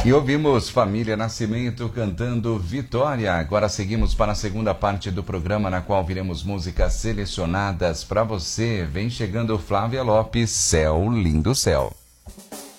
E ouvimos Família Nascimento cantando Vitória. Agora seguimos para a segunda parte do programa, na qual viremos músicas selecionadas para você. Vem chegando Flávia Lopes, Céu, Lindo Céu.